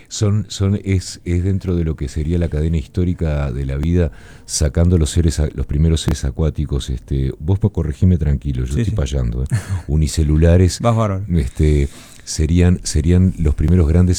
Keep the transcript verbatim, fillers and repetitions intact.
son, son, es, es dentro de lo que sería la cadena histórica de la vida, sacando los seres, los primeros seres acuáticos. Este, vos corregime tranquilo, yo Sí, estoy sí. payando. ¿eh? Unicelulares. Vas bárbaro. Este, serían, serían los primeros grandes